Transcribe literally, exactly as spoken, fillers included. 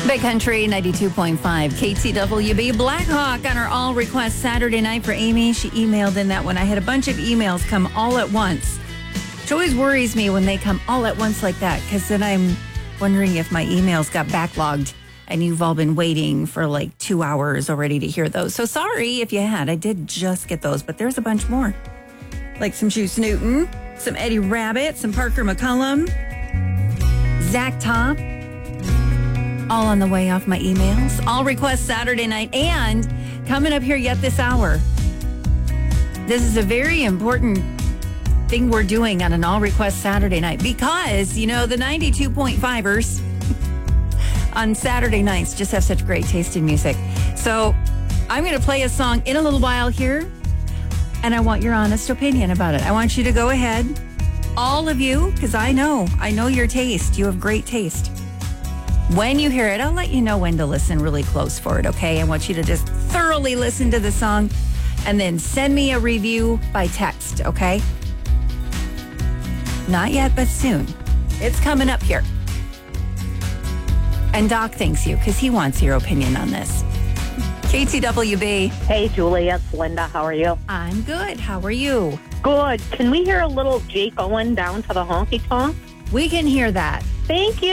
Big Country ninety-two point five K T W B. Blackhawk on our all request Saturday night for Amy. She emailed in that one. I had a bunch of emails come all at once. Which always worries me when they come all at once like that, because then I'm wondering if my emails got backlogged and you've all been waiting for like two hours already to hear those. So sorry if you had. I did just get those, but there's a bunch more. Like some Juice Newton, some Eddie Rabbit, some Parker McCullum, Zach Top. All on the way off my emails. All request Saturday night. And coming up here yet this hour, this is a very important thing we're doing on an all request Saturday night, because, you know, the ninety-two point fivers on Saturday nights just have such great taste in music. So I'm going to play a song in a little while here, and I want your honest opinion about it. I want you to go ahead, all of you, because I know, I know your taste. You have great taste. When you hear it, I'll let you know when to listen really close for it, okay? I want you to just thoroughly listen to the song and then send me a review by text, okay? Not yet, but soon. It's coming up here. And Doc thanks you because he wants your opinion on this. K T W B. Hey, Julie, it's Linda. How are you? I'm good. How are you? Good. Can we hear a little Jake Owen down to the honky tonk? We can hear that. Thank you.